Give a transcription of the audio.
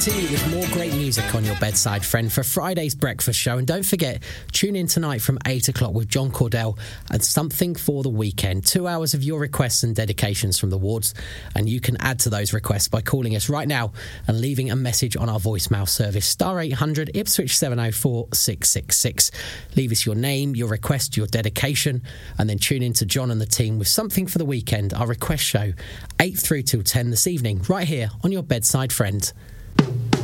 Continue with more great music on your bedside friend for Friday's breakfast show. And don't forget, tune in tonight from 8 o'clock with John Cordell and Something for the Weekend. 2 hours of your requests and dedications from the wards. And you can add to those requests by calling us right now and leaving a message on our voicemail service, star 800 Ipswich 704 666. Leave us your name, your request, your dedication, and then tune in to John and the team with Something for the Weekend, our request show, 8 through till 10 this evening, right here on your bedside friend.